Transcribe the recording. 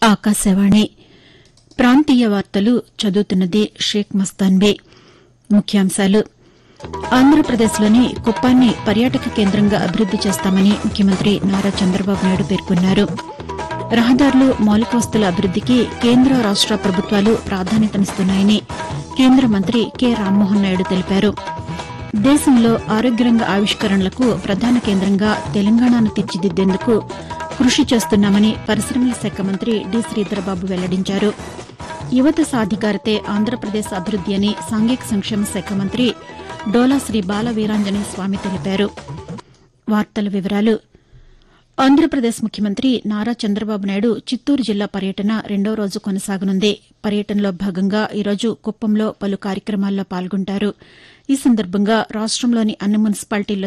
ఆకాశవాణి ప్రాంతీయ వార్తలు చదువుతున్నది షేక్ మస్తాన్బే. ముఖ్యాంశాలు ఆంధ్రప్రదేశ్లోని కుప్పాన్ని పర్యాటక కేంద్రంగా అభివృద్ది చేస్తామని ముఖ్యమంత్రి నారా చంద్రబాబు నాయుడు పేర్కొన్నారు. రహదారులు, మౌలిక వసతుల అభివృద్దికి కేంద్ర రాష్ట ప్రభుత్వాలు ప్రాధాన్యతనిస్తున్నాయని కేంద్ర మంత్రి కె రామ్మోహన్ నాయుడు తెలిపారు. దేశంలో ఆరోగ్యరంగ ఆవిష్కరణలకు ప్రధాన కేంద్రంగా తెలంగాణను తీర్చిదిద్దేందుకు కృషి చేస్తున్నామని పరిశమల శాఖ మంత్రి డి. శ్రీధర్బాబు వెల్లడించారు. యువత సాధికారతే ఆంధ్రప్రదేశ్ అభివృద్ది అని సాంఘిక సంక్షేమ శాఖ మంత్రి డోలా శ్రీ బాల వీరాంజనేయ స్వామి తెలిపారు. ఆంధ్రప్రదేశ్ ముఖ్యమంత్రి నారా చంద్రబాబు నాయుడు చిత్తూరు జిల్లా పర్యటన రెండో రోజు కొనసాగనుంది. పర్యటనలో భాగంగా ఈరోజు కుప్పంలో పలు కార్యక్రమాల్లో పాల్గొంటారు. ఈ సందర్భంగా రాష్టంలోని అన్ని మున్సిపాలిటీల్లో